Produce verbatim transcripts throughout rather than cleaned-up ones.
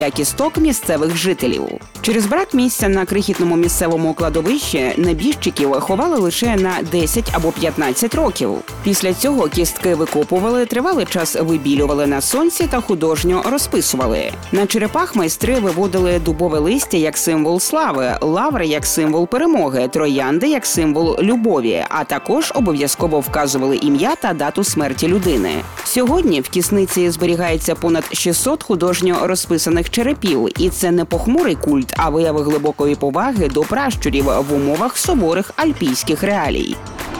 кісток місцевих жителів. Через брак місця на крихітному місцевому кладовищі небіжчиків ховали лише на десять або п'ятнадцять років. Після цього кістки викопували, тривалий час вибілювали на сонці та художньо розписували. На черепах майстри виводили дубове листя як символ слави, лаври як символ перемоги, троянди як символ любові, а також обов'язково вказували ім'я та дату смерті людини. Сьогодні в кісниці зберігається понад шістсот художньо розписаних черепів, і це не похмурий культ, а вияви глибокої поваги до пращурів в умовах суворих альпійських реалій.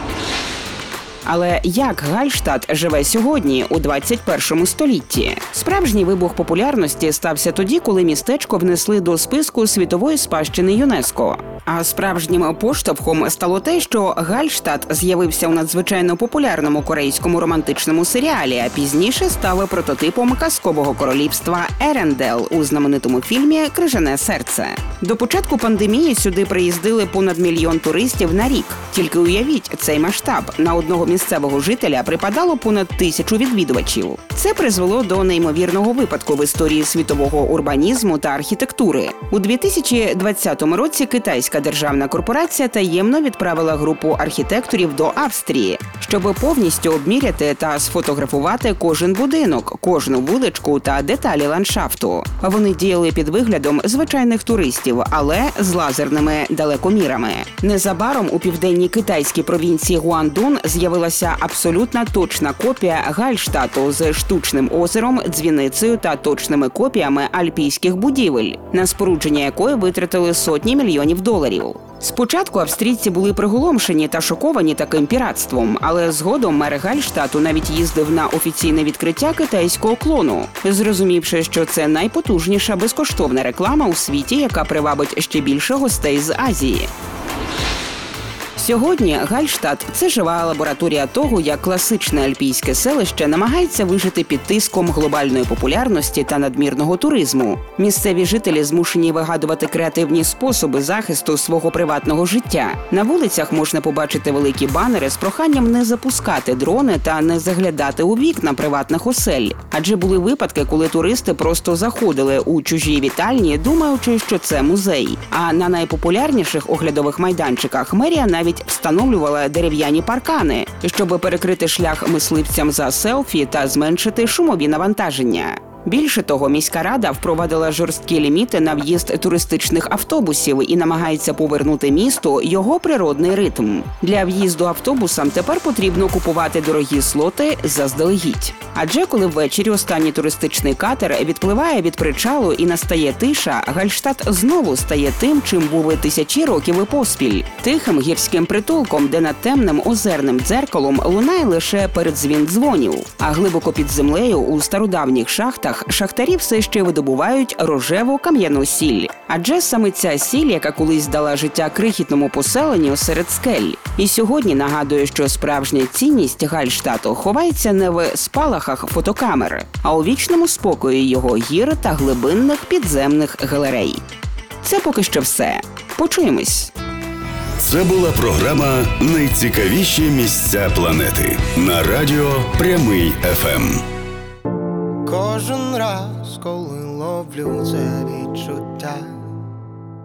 Але як Гальштадт живе сьогодні, у двадцять першому столітті? Справжній вибух популярності стався тоді, коли містечко внесли до списку світової спадщини ЮНЕСКО. А справжнім поштовхом стало те, що Гальштадт з'явився у надзвичайно популярному корейському романтичному серіалі, а пізніше став прототипом казкового королівства Ерендел у знаменитому фільмі «Крижане серце». До початку пандемії сюди приїздили понад мільйон туристів на рік. Тільки уявіть цей масштаб. На одного місцевого жителя припадало понад тисячу відвідувачів. Це призвело до неймовірного випадку в історії світового урбанізму та архітектури. У дві тисячі двадцятому році китайська державна корпорація таємно відправила групу архітекторів до Австрії, щоб повністю обміряти та сфотографувати кожен будинок, кожну вуличку та деталі ландшафту. Вони діяли під виглядом звичайних туристів, але з лазерними далекомірами. Незабаром у південній китайській провінції Гуандун з'явилася абсолютно точна копія Гальштадту з штучним озером, дзвіницею та точними копіями альпійських будівель, на спорудження якої витратили сотні мільйонів доларів. Спочатку австрійці були приголомшені та шоковані таким піратством, але згодом мер Гальштадту навіть їздив на офіційне відкриття китайського клону, зрозумівши, що це найпотужніша безкоштовна реклама у світі, яка привабить ще більше гостей з Азії. Сьогодні Гальштадт – це жива лабораторія того, як класичне альпійське селище намагається вижити під тиском глобальної популярності та надмірного туризму. Місцеві жителі змушені вигадувати креативні способи захисту свого приватного життя. На вулицях можна побачити великі банери з проханням не запускати дрони та не заглядати у вікна приватних осель. Адже були випадки, коли туристи просто заходили у чужі вітальні, думаючи, що це музей. А на найпопулярніших оглядових майданчиках мерія навіть встановлювала дерев'яні паркани, щоб перекрити шлях мисливцям за селфі та зменшити шумові навантаження. Більше того, міська рада впровадила жорсткі ліміти на в'їзд туристичних автобусів і намагається повернути місту його природний ритм. Для в'їзду автобусам тепер потрібно купувати дорогі слоти заздалегідь. Адже коли ввечері останній туристичний катер відпливає від причалу і настає тиша, Гальштадт знову стає тим, чим був і тисячі років і поспіль. Тихим гірським притулком, де над темним озерним дзеркалом лунає лише передзвін дзвонів, а глибоко під землею у стародавніх шахтах шахтарі все ще видобувають рожеву кам'яну сіль. Адже саме ця сіль, яка колись дала життя крихітному поселенню серед скель. І сьогодні нагадує, що справжня цінність Гальштадту ховається не в спалахах фотокамер, а у вічному спокої його гір та глибинних підземних галерей. Це поки що все. Почуємось. Це була програма «Найцікавіші місця планети» на радіо Прямий еф ем. Кожен раз, коли ловлю це відчуття,